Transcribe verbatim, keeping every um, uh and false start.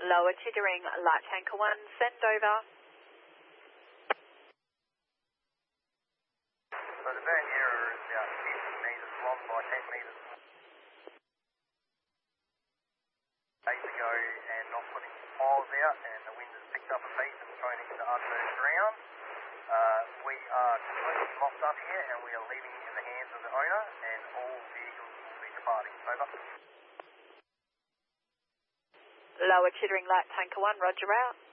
Lower Chittering, Light Tanker one, send over. So the burn error is about fifty metres long by ten metres. Days ago and not putting piles out, and the wind has picked up a piece and thrown into the unknown ground. Uh, we are completely mopped up here and we are leaving in the hands of the owner, and all vehicles will be departing. Over. Lower Chittering, Light Tanker one, roger out.